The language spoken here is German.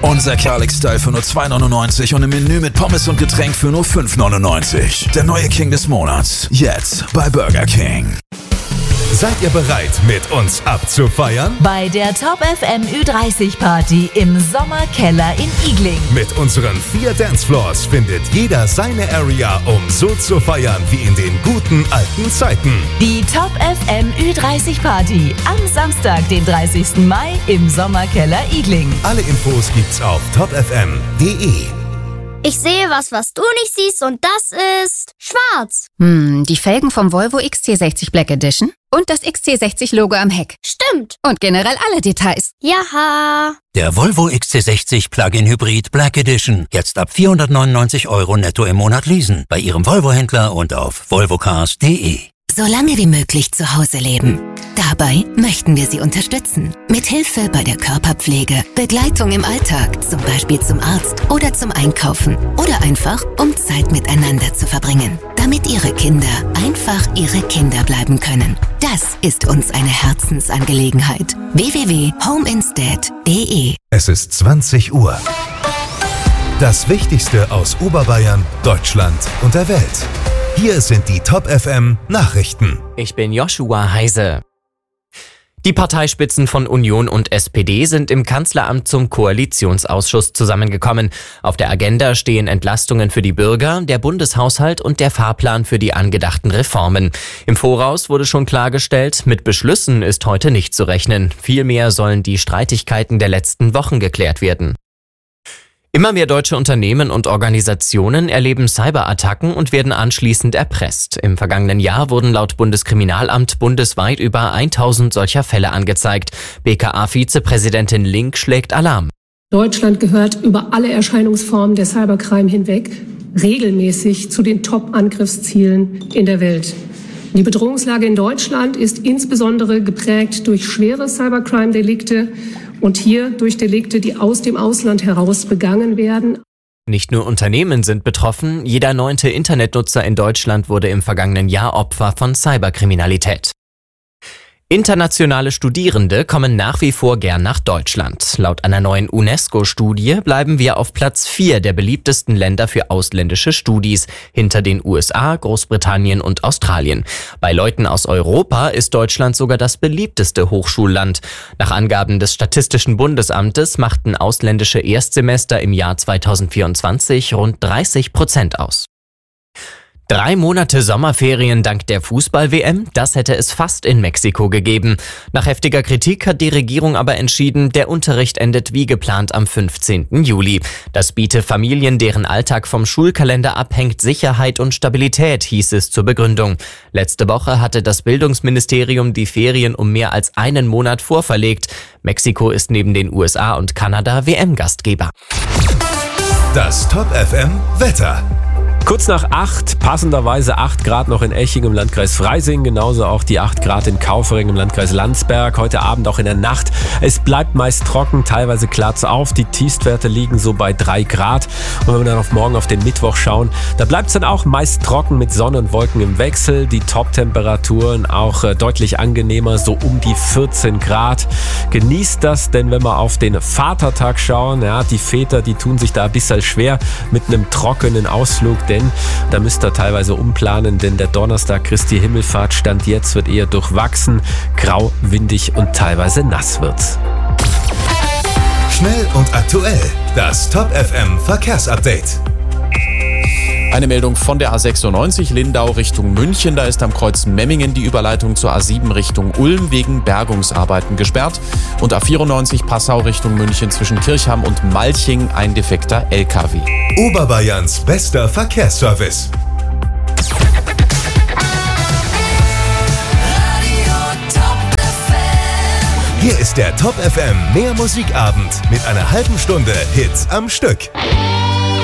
Unser Garlic-Style für nur 2,99 und ein Menü mit Pommes und Getränk für nur 5,99. Der neue King des Monats. Jetzt bei Burger King. Seid ihr bereit, mit uns abzufeiern? Bei der Top FM Ü30 Party im Sommerkeller in Igling. Mit unseren 4 Dancefloors findet jeder seine Area, um so zu feiern wie in den guten alten Zeiten. Die Top FM Ü30 Party am Samstag, den 30. Mai im Sommerkeller Igling. Alle Infos gibt's auf topfm.de. Ich sehe was du nicht siehst, und das ist schwarz. Die Felgen vom Volvo XC60 Black Edition und das XC60-Logo am Heck. Stimmt. Und generell alle Details. Jaha. Der Volvo XC60 Plug-in Hybrid Black Edition. Jetzt ab 499 € netto im Monat leasen. Bei Ihrem Volvo-Händler und auf volvocars.de. So lange wie möglich zu Hause leben. Dabei möchten wir Sie unterstützen. Mit Hilfe bei der Körperpflege, Begleitung im Alltag, zum Beispiel zum Arzt oder zum Einkaufen. Oder einfach, um Zeit miteinander zu verbringen. Damit Ihre Kinder einfach Ihre Kinder bleiben können. Das ist uns eine Herzensangelegenheit. www.homeinstead.de. Es ist 20 Uhr. Das Wichtigste aus Oberbayern, Deutschland und der Welt. Hier sind die Top FM Nachrichten. Ich bin Joshua Heise. Die Parteispitzen von Union und SPD sind im Kanzleramt zum Koalitionsausschuss zusammengekommen. Auf der Agenda stehen Entlastungen für die Bürger, der Bundeshaushalt und der Fahrplan für die angedachten Reformen. Im Voraus wurde schon klargestellt, mit Beschlüssen ist heute nicht zu rechnen. Vielmehr sollen die Streitigkeiten der letzten Wochen geklärt werden. Immer mehr deutsche Unternehmen und Organisationen erleben Cyberattacken und werden anschließend erpresst. Im vergangenen Jahr wurden laut Bundeskriminalamt bundesweit über 1000 solcher Fälle angezeigt. BKA-Vizepräsidentin Link schlägt Alarm. Deutschland gehört über alle Erscheinungsformen der Cybercrime hinweg regelmäßig zu den Top-Angriffszielen in der Welt. Die Bedrohungslage in Deutschland ist insbesondere geprägt durch schwere Cybercrime-Delikte und hier durch Delikte, die aus dem Ausland heraus begangen werden. Nicht nur Unternehmen sind betroffen, jeder 9. Internetnutzer in Deutschland wurde im vergangenen Jahr Opfer von Cyberkriminalität. Internationale Studierende kommen nach wie vor gern nach Deutschland. Laut einer neuen UNESCO-Studie bleiben wir auf Platz 4 der beliebtesten Länder für ausländische Studis, hinter den USA, Großbritannien und Australien. Bei Leuten aus Europa ist Deutschland sogar das beliebteste Hochschulland. Nach Angaben des Statistischen Bundesamtes machten ausländische Erstsemester im Jahr 2024 rund 30% aus. 3 Monate Sommerferien dank der Fußball-WM, das hätte es fast in Mexiko gegeben. Nach heftiger Kritik hat die Regierung aber entschieden, der Unterricht endet wie geplant am 15. Juli. Das biete Familien, deren Alltag vom Schulkalender abhängt, Sicherheit und Stabilität, hieß es zur Begründung. Letzte Woche hatte das Bildungsministerium die Ferien um mehr als einen Monat vorverlegt. Mexiko ist neben den USA und Kanada WM-Gastgeber. Das Top FM Wetter. Kurz nach 8, passenderweise 8 Grad noch in Eching im Landkreis Freising, genauso auch die 8 Grad in Kaufering im Landkreis Landsberg. Heute Abend auch in der Nacht. Es bleibt meist trocken, teilweise klart's auf. Die Tiefstwerte liegen so bei 3 Grad. Und wenn wir dann auf morgen, auf den Mittwoch schauen, da bleibt's dann auch meist trocken mit Sonne und Wolken im Wechsel. Die Top-Temperaturen auch deutlich angenehmer, so um die 14 Grad. Genießt das, denn wenn wir auf den Vatertag schauen, ja, die Väter, die tun sich da ein bisschen schwer mit einem trockenen Ausflug, denn da müsst ihr teilweise umplanen, denn der Donnerstag Christi Himmelfahrt Stand jetzt wird eher durchwachsen, grau, windig und teilweise nass wird's. Schnell und aktuell, das Top FM Verkehrsupdate. Eine Meldung von der A96 Lindau Richtung München. Da ist am Kreuz Memmingen die Überleitung zur A7 Richtung Ulm wegen Bergungsarbeiten gesperrt. Und A94 Passau Richtung München zwischen Kirchham und Malching ein defekter LKW. Oberbayerns bester Verkehrsservice. Hier ist der Top FM Mehr Musikabend mit einer halben Stunde Hits am Stück.